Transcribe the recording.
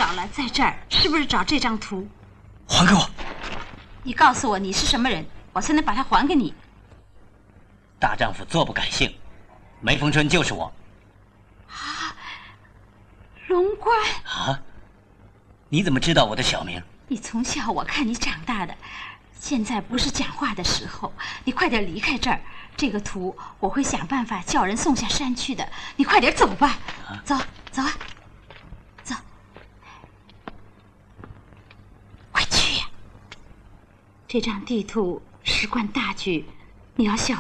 找了，在这儿，是不是找这张图？ 还给我！ 你告诉我你是什么人，我才能把它还给你。 大丈夫坐不改姓，梅逢春就是我。 啊，龙官啊？你怎么知道我的小名？ 你从小我看你长大的，现在不是讲话的时候，你快点离开这儿。这个图我会想办法叫人送下山去的，你快点走吧。走走啊，走，快去呀！这张地图事关大局，你要小